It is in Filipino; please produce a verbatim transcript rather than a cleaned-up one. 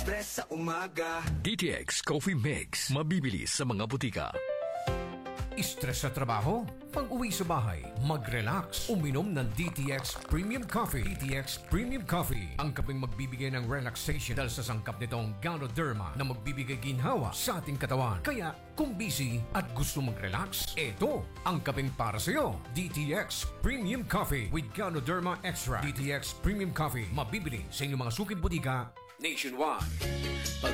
Express sa umaga. D T X Coffee Mix. Mabibili sa mga butika. Stress sa trabaho? Pag-uwi sa bahay, mag-relax. Uminom ng D T X Premium Coffee. D T X Premium Coffee. Ang kaping magbibigay ng relaxation dahil sa sangkap nitong Ganoderma na magbibigay ginhawa sa ating katawan. Kaya kung busy at gusto mag-relax, ito ang kaping para sa iyo. D T X Premium Coffee with Ganoderma Extra. D T X Premium Coffee. Mabibili sa inyong mga suking butika nationwide.